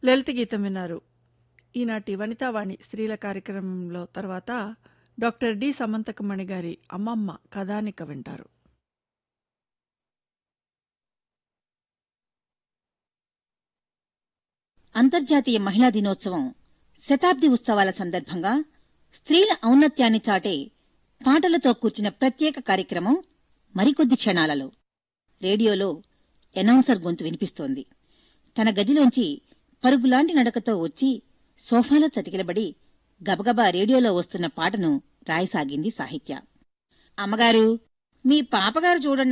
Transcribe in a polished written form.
లలిత గీతం విన్నారు. ఈనాటి వనితావాణి స్త్రీల కార్యక్రమంలో తర్వాత డాక్టర్ డి సమంతకమణి గారి అమ్మమ్మ కథానిక వింటారు. అంతర్జాతీయ మహిళా దినోత్సవం శతాబ్ది ఉత్సవాల సందర్భంగా స్త్రీల ఔన్నత్యాన్ని చాటే పాటలతో కూర్చిన ప్రత్యేక కార్యక్రమం మరికొద్ది క్షణాలలో. రేడియోలో ఎనౌన్సర్ గొంతు వినిపిస్తోంది. తన గదిలోంచి పరుగులాంటి నడకతో వచ్చి సోఫాలో చతికిలబడి గబగబా రేడియోలో వస్తున్న పాటను రాయసాగింది సాహిత్య. అమ్మగారు, మీ పాపగారు చూడండి